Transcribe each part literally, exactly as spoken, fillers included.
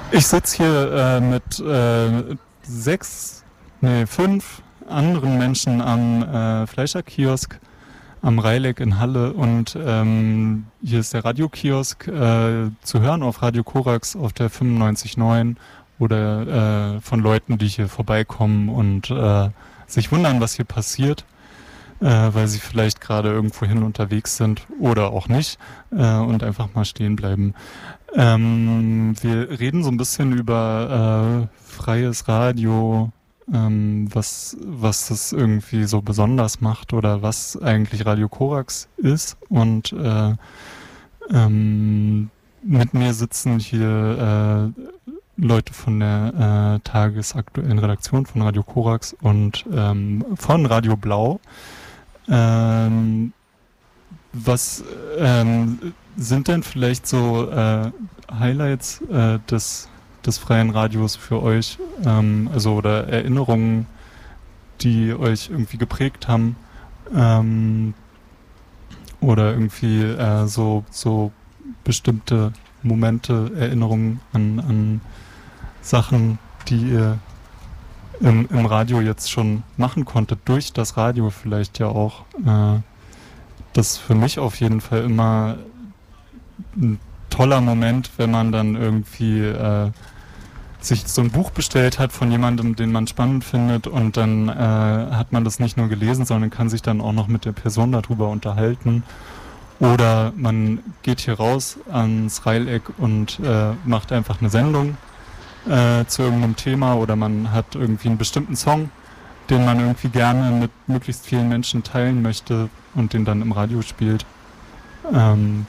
Ich sitze hier äh, mit äh, sechs, nee, fünf anderen Menschen am äh, Fleischerkiosk am Reileck in Halle und ähm, hier ist der Radiokiosk äh, zu hören auf Radio Korax auf der fünfundneunzig Komma neun oder äh, von Leuten, die hier vorbeikommen und äh, sich wundern, was hier passiert, äh, weil sie vielleicht gerade irgendwohin unterwegs sind oder auch nicht äh, und einfach mal stehen bleiben. Ähm, wir reden so ein bisschen über äh, freies Radio, ähm, was, was das irgendwie so besonders macht oder was eigentlich Radio Korax ist. Und äh, ähm, mit mir sitzen hier äh, Leute von der äh, tagesaktuellen Redaktion von Radio Korax und ähm, von Radio Blau. Ähm, was ähm, sind denn vielleicht so äh, Highlights äh, des, des freien Radios für euch? Ähm, also oder Erinnerungen, die euch irgendwie geprägt haben? Ähm, oder irgendwie äh, so, so bestimmte Momente, Erinnerungen an, an Sachen, die ihr im, im Radio jetzt schon machen konntet, durch das Radio vielleicht ja auch. Äh, das ist für mich auf jeden Fall immer ein toller Moment, wenn man dann irgendwie äh, sich so ein Buch bestellt hat von jemandem, den man spannend findet und dann äh, hat man das nicht nur gelesen, sondern kann sich dann auch noch mit der Person darüber unterhalten. Oder man geht hier raus ans Reileck und äh, macht einfach eine Sendung äh, zu irgendeinem Thema oder man hat irgendwie einen bestimmten Song, den man irgendwie gerne mit möglichst vielen Menschen teilen möchte und den dann im Radio spielt. Ähm,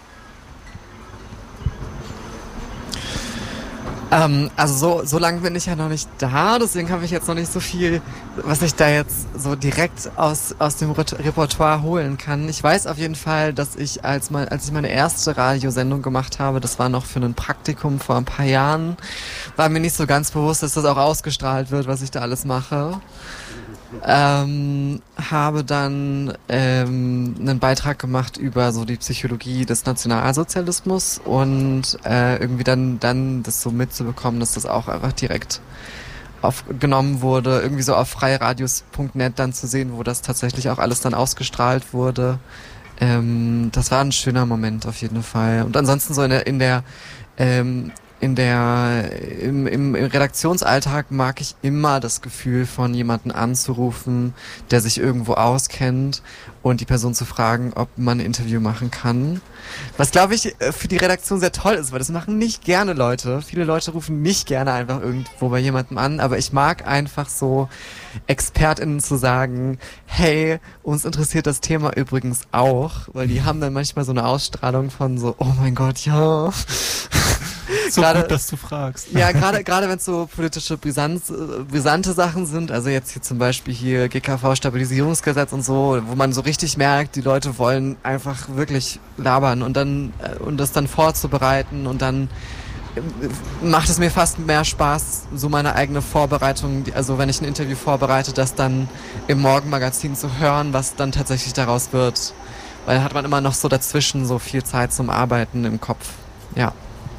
Ähm, also so, so lange bin ich ja noch nicht da, deswegen habe ich jetzt noch nicht so viel, was ich da jetzt so direkt aus, aus dem Repertoire holen kann. Ich weiß auf jeden Fall, dass ich, als, mein, als ich meine erste Radiosendung gemacht habe, das war noch für ein Praktikum vor ein paar Jahren, war mir nicht so ganz bewusst, dass das auch ausgestrahlt wird, was ich da alles mache. Ähm, habe dann ähm, einen Beitrag gemacht über so die Psychologie des Nationalsozialismus und äh, irgendwie dann dann das so mitzubekommen, dass das auch einfach direkt aufgenommen wurde, irgendwie so auf freiradios punkt net dann zu sehen, wo das tatsächlich auch alles dann ausgestrahlt wurde. Ähm, das war ein schöner Moment auf jeden Fall. Und ansonsten so in der in der ähm, In der, im, im, im Redaktionsalltag mag ich immer das Gefühl von jemanden anzurufen, der sich irgendwo auskennt und die Person zu fragen, ob man ein Interview machen kann. Was, glaube ich, für die Redaktion sehr toll ist, weil das machen nicht gerne Leute. Viele Leute rufen nicht gerne einfach irgendwo bei jemandem an, aber ich mag einfach so ExpertInnen zu sagen, hey, uns interessiert das Thema übrigens auch, weil die haben dann manchmal so eine Ausstrahlung von so, oh mein Gott, ja. So grade, gut, dass du fragst. Ja, gerade gerade wenn es so politische Brisanz, brisante Sachen sind, also jetzt hier zum Beispiel hier G K V-Stabilisierungsgesetz und so, wo man so richtig merkt, die Leute wollen einfach wirklich labern und dann und das dann vorzubereiten und dann macht es mir fast mehr Spaß, so meine eigene Vorbereitung, also wenn ich ein Interview vorbereite, das dann im Morgenmagazin zu hören, was dann tatsächlich daraus wird. Weil da hat man immer noch so dazwischen so viel Zeit zum Arbeiten im Kopf. Ja.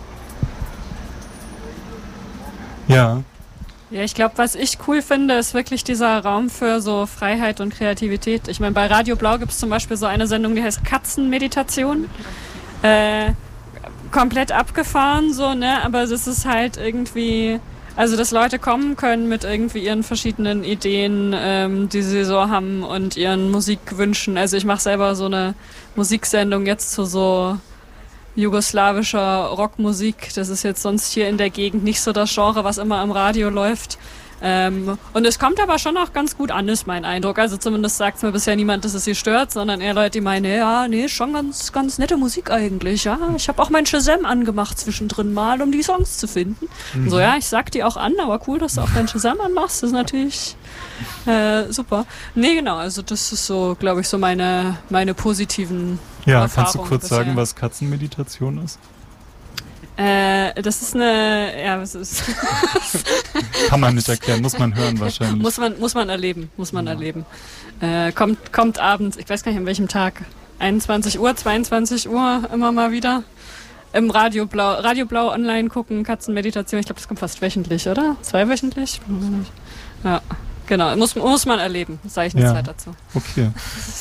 Ja. Ja, ich glaube, was ich cool finde, ist wirklich dieser Raum für so Freiheit und Kreativität. Ich meine, bei Radio Blau gibt es zum Beispiel so eine Sendung, die heißt Katzenmeditation. Äh, komplett abgefahren, so, ne? Aber es ist halt irgendwie, also dass Leute kommen können mit irgendwie ihren verschiedenen Ideen, ähm, die sie so haben und ihren Musikwünschen. Also ich mache selber so eine Musiksendung jetzt zu so jugoslawischer Rockmusik. Das ist jetzt sonst hier in der Gegend nicht so das Genre, was immer im Radio läuft. Ähm, und es kommt aber schon auch ganz gut an, ist mein Eindruck. Also zumindest sagt mir bisher niemand, dass es sie stört, sondern eher Leute, die meinen, ja, nee, schon ganz, ganz nette Musik eigentlich. Ja, ich habe auch mein Shazam angemacht zwischendrin mal, um die Songs zu finden. Mhm. Und so, ja, ich sag die auch an, aber cool, dass du auch dein Shazam anmachst. Das ist natürlich äh, super. Nee, genau, also das ist so, glaube ich, so meine, meine positiven Ja, Erfahrungen kannst du kurz bisher sagen, was Katzenmeditation ist? Äh, das ist eine, ja, was ist? Kann man nicht erklären, muss man hören wahrscheinlich. Muss man, muss man erleben, muss man ja. erleben. Äh, kommt, kommt abends, ich weiß gar nicht an welchem Tag, einundzwanzig Uhr, zweiundzwanzig Uhr immer mal wieder. im Radio Blau, Radio Blau online gucken, Katzenmeditation. Ich glaube, das kommt fast wöchentlich, oder? Zweiwöchentlich? Ja, genau. Muss, muss man erleben. Sage ich eine Ja. Zeit dazu. Okay.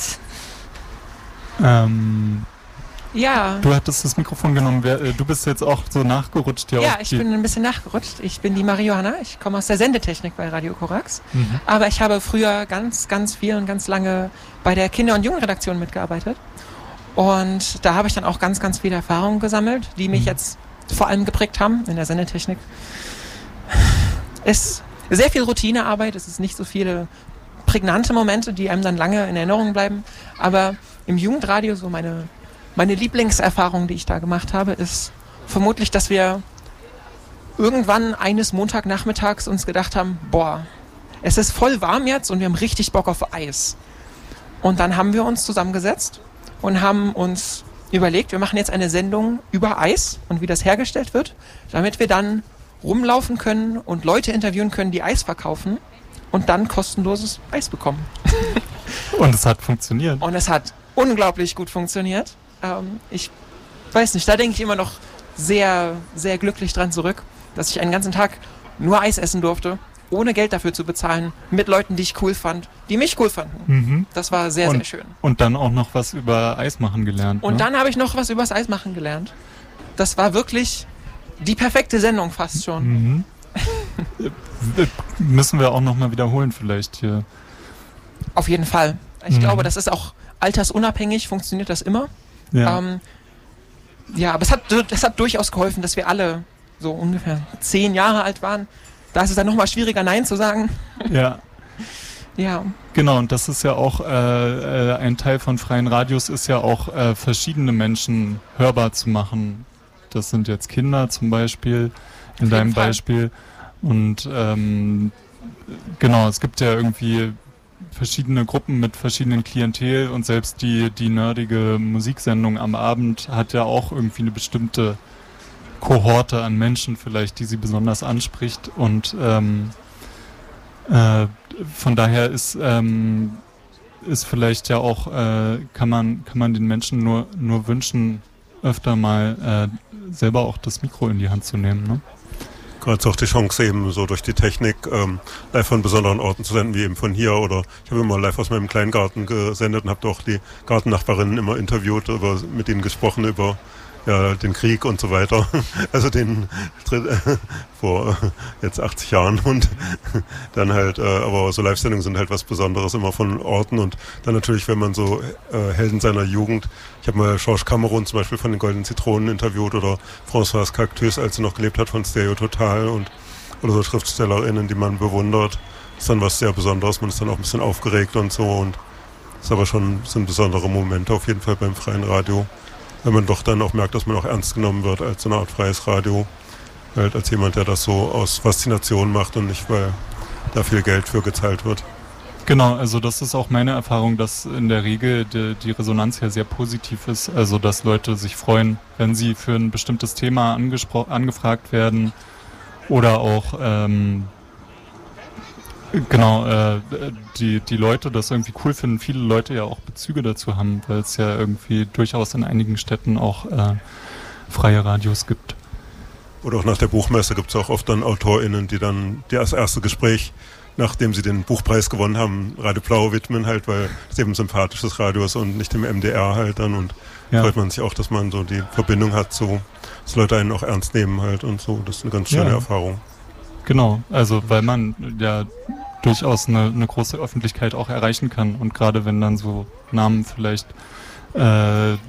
ähm, Ja. du hattest das Mikrofon genommen. Wer, äh, du bist jetzt auch so nachgerutscht hier Ja, auf ich die... bin ein bisschen nachgerutscht. Ich bin die Marihuana. Ich komme aus der Sendetechnik bei Radio Korax. Mhm. Aber ich habe früher ganz, ganz viel und ganz lange bei der Kinder- und Jugendredaktion mitgearbeitet. Und da habe ich dann auch ganz, ganz viele Erfahrungen gesammelt, die mich Mhm. jetzt vor allem geprägt haben in der Sendetechnik. Es ist sehr viel Routinearbeit. Es ist nicht so viele prägnante Momente, die einem dann lange in Erinnerung bleiben. Aber im Jugendradio so meine... Meine Lieblingserfahrung, die ich da gemacht habe, ist vermutlich, dass wir irgendwann eines Montagnachmittags uns gedacht haben, boah, es ist voll warm jetzt und wir haben richtig Bock auf Eis. Und dann haben wir uns zusammengesetzt und haben uns überlegt, wir machen jetzt eine Sendung über Eis und wie das hergestellt wird, damit wir dann rumlaufen können und Leute interviewen können, die Eis verkaufen und dann kostenloses Eis bekommen. Und es hat funktioniert. Und es hat unglaublich gut funktioniert. Ähm, ich weiß nicht, da denke ich immer noch sehr, sehr glücklich dran zurück, dass ich einen ganzen Tag nur Eis essen durfte, ohne Geld dafür zu bezahlen, mit Leuten, die ich cool fand, die mich cool fanden. Mhm. Das war sehr, Und- sehr schön. Und dann auch noch was über Eismachen gelernt. Und ne? dann habe ich noch was übers Eismachen gelernt. Das war wirklich die perfekte Sendung fast schon. Mhm. Äh, Müssen wir auch nochmal wiederholen vielleicht hier. Auf jeden Fall. Ich Mhm. glaube, das ist auch altersunabhängig, funktioniert das immer. Ja. Ähm, ja, aber es hat, es hat durchaus geholfen, dass wir alle so ungefähr zehn Jahre alt waren. Da ist es dann nochmal schwieriger, Nein zu sagen. ja. Ja, Genau, und das ist ja auch äh, äh, ein Teil von freien Radios, ist ja auch äh, verschiedene Menschen hörbar zu machen. Das sind jetzt Kinder zum Beispiel, in Auf deinem jeden Fall. Beispiel. Und ähm, genau, es gibt ja irgendwie verschiedene Gruppen mit verschiedenen Klientel und selbst die, die nerdige Musiksendung am Abend hat ja auch irgendwie eine bestimmte Kohorte an Menschen vielleicht, die sie besonders anspricht und ähm, äh, von daher ist ähm, ist vielleicht ja auch äh, kann man kann man den Menschen nur nur wünschen, öfter mal äh, selber auch das Mikro in die Hand zu nehmen, ne? Gerade auch die Chance eben so durch die Technik ähm, live von besonderen Orten zu senden, wie eben von hier, oder ich habe immer live aus meinem Kleingarten gesendet und habe auch die Gartennachbarinnen immer interviewt, über, mit ihnen gesprochen über ja, den Krieg und so weiter, also den vor jetzt achtzig Jahren und dann halt, äh, aber so Live-Sendungen sind halt was Besonderes immer von Orten und dann natürlich, wenn man so äh, Helden seiner Jugend, ich habe mal Georges Cameron zum Beispiel von den Goldenen Zitronen interviewt oder Françoise Cactus, als sie noch gelebt hat, von Stereo Total und oder so SchriftstellerInnen, die man bewundert, ist dann was sehr Besonderes, man ist dann auch ein bisschen aufgeregt und so und ist aber schon, sind besondere Momente auf jeden Fall beim freien Radio. Wenn man doch dann auch merkt, dass man auch ernst genommen wird als so eine Art freies Radio. Halt als jemand, der das so aus Faszination macht und nicht, weil da viel Geld für gezahlt wird. Genau, also das ist auch meine Erfahrung, dass in der Regel die, die Resonanz ja sehr positiv ist. Also dass Leute sich freuen, wenn sie für ein bestimmtes Thema angespro- angefragt werden oder auch ähm, genau, äh, die, die Leute das irgendwie cool finden, viele Leute ja auch Bezüge dazu haben, weil es ja irgendwie durchaus in einigen Städten auch äh, freie Radios gibt. Oder auch nach der Buchmesse gibt es auch oft dann AutorInnen, die dann das erste Gespräch, nachdem sie den Buchpreis gewonnen haben, Radio Blau widmen halt, weil es eben sympathisches Radio ist und nicht im M D R halt dann und Ja. freut man sich auch, dass man so die Verbindung hat, so, dass Leute einen auch ernst nehmen halt und so. Das ist eine ganz schöne Ja. Erfahrung. Genau, also weil man ja durchaus eine, eine große Öffentlichkeit auch erreichen kann und gerade wenn dann so Namen vielleicht äh,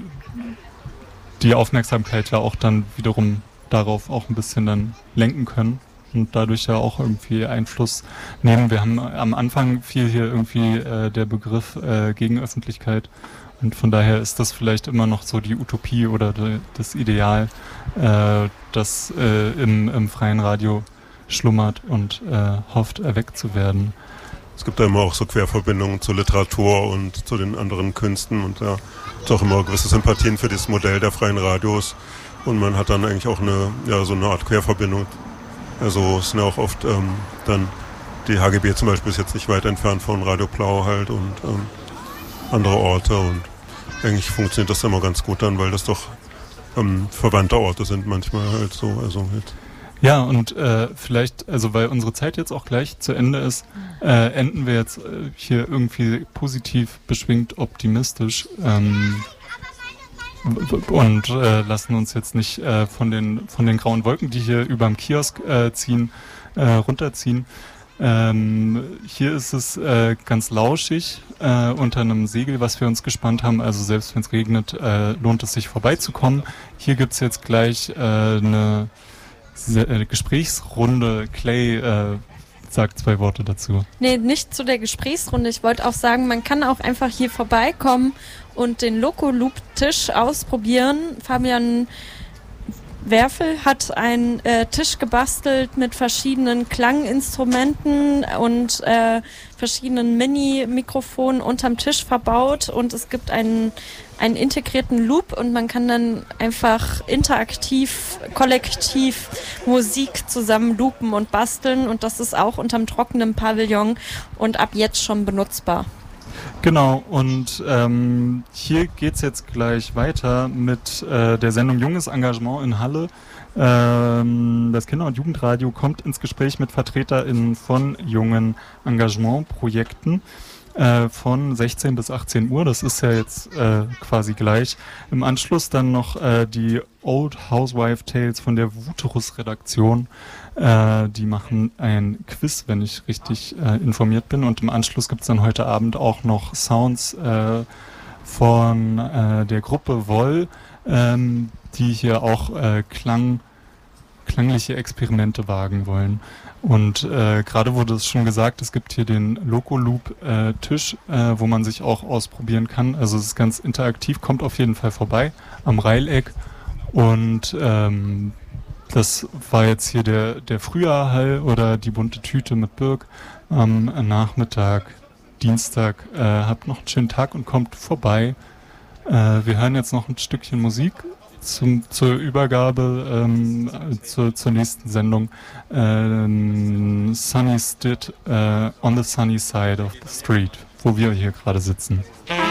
die Aufmerksamkeit ja auch dann wiederum darauf auch ein bisschen dann lenken können und dadurch ja auch irgendwie Einfluss nehmen. Wir haben am Anfang viel hier irgendwie äh, der Begriff äh, Gegenöffentlichkeit und von daher ist das vielleicht immer noch so die Utopie oder die, das Ideal, äh, das äh, im, im freien Radio schlummert und äh, hofft, erweckt zu werden. Es gibt da immer auch so Querverbindungen zur Literatur und zu den anderen Künsten und da gibt es auch immer gewisse Sympathien für dieses Modell der freien Radios und man hat dann eigentlich auch eine, ja, so eine Art Querverbindung. Also es sind ja auch oft ähm, dann, die H G B zum Beispiel ist jetzt nicht weit entfernt von Radio Blau halt und ähm, andere Orte und eigentlich funktioniert das immer ganz gut dann, weil das doch ähm, verwandte Orte sind manchmal halt so. Also halt. Ja, und äh, vielleicht, also weil unsere Zeit jetzt auch gleich zu Ende ist, äh, enden wir jetzt äh, hier irgendwie positiv beschwingt optimistisch ähm, und äh, lassen uns jetzt nicht äh, von den von den grauen Wolken, die hier überm Kiosk äh, ziehen, äh, runterziehen. Ähm, hier ist es äh, ganz lauschig äh, unter einem Segel, was wir uns gespannt haben. Also selbst wenn es regnet, äh, lohnt es sich vorbeizukommen. Hier gibt's jetzt gleich äh, eine Se- Gesprächsrunde. Clay äh, sagt zwei Worte dazu. Nee, nicht zu der Gesprächsrunde. Ich wollte auch sagen, man kann auch einfach hier vorbeikommen und den Loco-Loop-Tisch ausprobieren. Fabian Werfel hat einen äh, Tisch gebastelt mit verschiedenen Klanginstrumenten und äh, verschiedenen Mini-Mikrofonen unterm Tisch verbaut und es gibt einen, einen integrierten Loop und man kann dann einfach interaktiv, kollektiv Musik zusammen loopen und basteln und das ist auch unterm trockenen Pavillon und ab jetzt schon benutzbar. Genau, und ähm, hier geht's jetzt gleich weiter mit äh, der Sendung Junges Engagement in Halle. Ähm, das Kinder- und Jugendradio kommt ins Gespräch mit VertreterInnen von jungen Engagementprojekten äh, von sechzehn bis achtzehn Uhr. Das ist ja jetzt äh, quasi gleich. Im Anschluss dann noch äh, die Old Housewife Tales von der Wuterus-Redaktion. Äh, die machen ein Quiz, wenn ich richtig äh, informiert bin. Und im Anschluss gibt's dann heute Abend auch noch Sounds äh, von äh, der Gruppe Woll, ähm, die hier auch äh, Klang, klangliche Experimente wagen wollen. Und äh, gerade wurde es schon gesagt, es gibt hier den Loco-Loop-Tisch, äh, wo man sich auch ausprobieren kann. Also es ist ganz interaktiv, kommt auf jeden Fall vorbei am Reileck. Und ähm, das war jetzt hier der, der Frühjahrhall oder die bunte Tüte mit Birk am Nachmittag, Dienstag. Äh, habt noch einen schönen Tag und kommt vorbei. Äh, wir hören jetzt noch ein Stückchen Musik zum, zur Übergabe ähm, zur, zur nächsten Sendung. Ähm, Sunny Stood äh, on the Sunny Side of the Street, wo wir hier gerade sitzen.